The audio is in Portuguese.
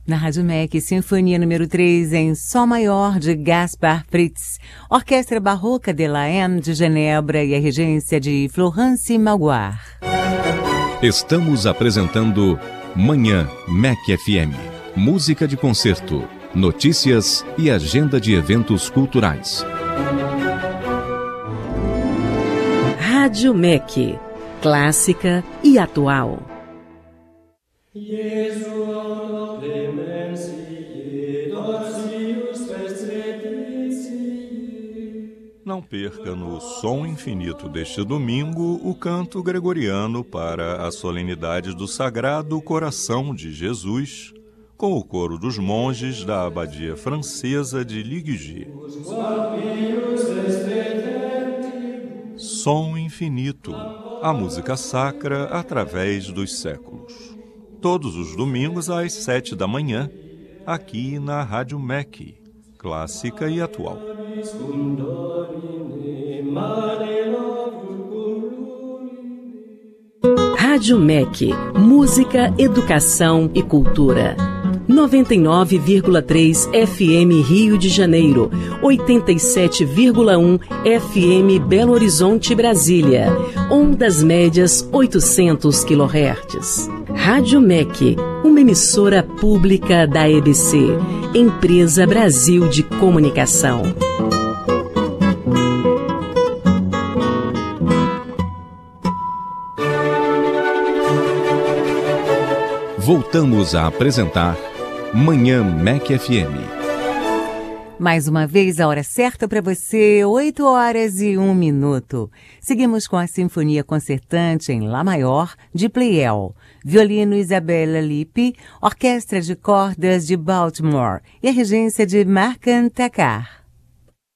Na Rádio MEC, Sinfonia número 3 em Sol Maior de Gaspar Fritz, Orquestra Barroca de la M de Genebra e a regência de Florence Magloire. Estamos apresentando Manhã MEC FM. Música de concerto, notícias e agenda de eventos culturais. Rádio MEC, clássica e atual. Não perca no Som Infinito deste domingo o canto gregoriano para a solenidade do Sagrado Coração de Jesus, com o coro dos monges da Abadia Francesa de Liguier. Som Infinito, a música sacra através dos séculos. Todos os domingos às 7 da manhã, aqui na Rádio MEC, clássica e atual. Rádio MEC, música, educação e cultura. 99,3 FM Rio de Janeiro, 87,1 FM Belo Horizonte, Brasília, ondas médias 800 kHz. Rádio MEC, uma emissora pública da EBC, Empresa Brasil de Comunicação. Voltamos a apresentar Manhã MEC FM. Mais uma vez, a hora certa para você, 8h01. Seguimos com a Sinfonia Concertante em Lá Maior, de Pleyel. Violino Isabella Lippi, Orquestra de Cordas de Baltimore e a regência de Marcan Takar.